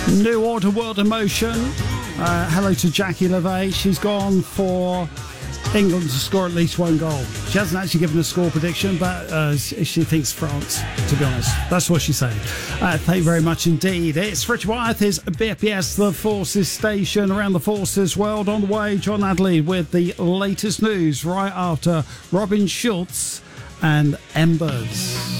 New Order World Emotion. Hello to Jackie LaVey. She's gone for England to score at least one goal. She hasn't actually given a score prediction, but she thinks France, to be honest. That's what she's saying. Thank you very much indeed. It's Richard Wyeth, is BFBS, the Forces Station, around the Forces world. On the way, John Adley with the latest news right after Robin Schulz and Embers.